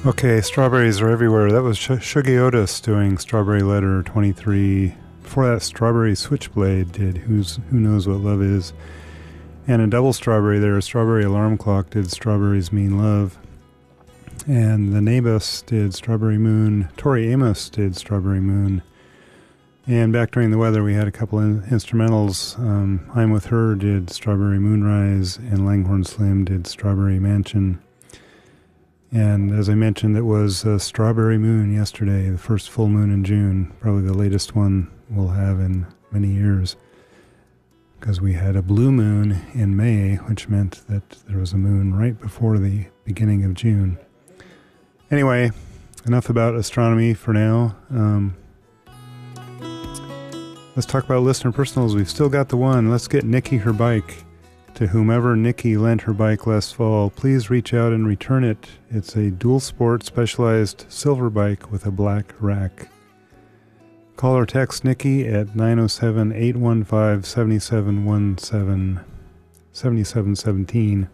Okay, strawberries are everywhere. That was Shuggy Otis doing Strawberry Letter 23. Before that, Strawberry Switchblade did Who Knows What Love Is. And a double strawberry there, Strawberry Alarm Clock did Strawberries Mean Love. And the Nabus did Strawberry Moon. Tori Amos did Strawberry Moon. And back during the weather, we had a couple instrumentals. I'm With Her did Strawberry Moonrise, and Langhorne Slim did Strawberry Mansion. And as I mentioned, it was a Strawberry Moon yesterday, the first full moon in June, probably the latest one we'll have in many years, because we had a blue moon in May, which meant that there was a moon right before the beginning of June. Anyway, enough about astronomy for now. Let's talk about listener personals. We've still got the one. Let's get Nikki her bike. To whomever Nikki lent her bike last fall, please reach out and return it. It's a dual sport specialized silver bike with a black rack. Call or text Nikki at 907-815-7717.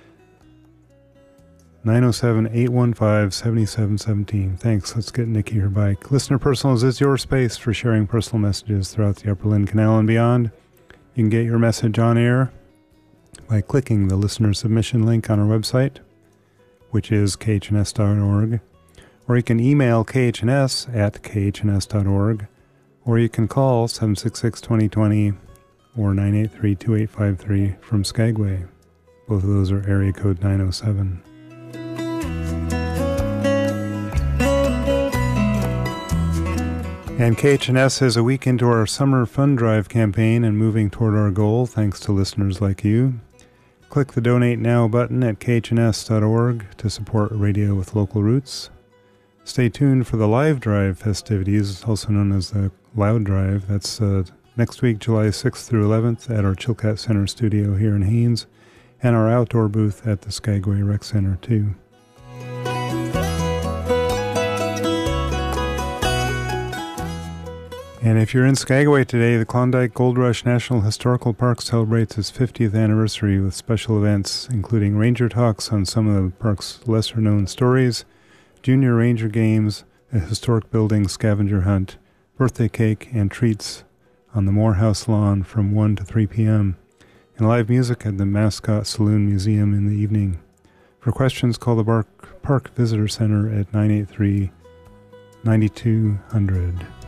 907-815-7717. Thanks. Let's get Nikki her bike. Listener Personals is your space for sharing personal messages throughout the Upper Lynn Canal and beyond. You can get your message on air by clicking the listener submission link on our website, which is khns.org, or you can email khns@khns.org, or you can call 766-2020 or 983-2853 from Skagway. Both of those are area code 907. And KHNS is a week into our summer fund drive campaign and moving toward our goal, thanks to listeners like you. Click the Donate Now button at khns.org to support radio with local roots. Stay tuned for the Live Drive festivities, also known as the Loud Drive. That's next week, July 6th through 11th at our Chilkat Center studio here in Haines, and our outdoor booth at the Skagway Rec Center too. And if you're in Skagway today, the Klondike Gold Rush National Historical Park celebrates its 50th anniversary with special events, including ranger talks on some of the park's lesser-known stories, junior ranger games, a historic building scavenger hunt, birthday cake, and treats on the Morehouse lawn from 1 to 3 p.m., and live music at the Mascot Saloon Museum in the evening. For questions, call the Park Visitor Center at 983-9200.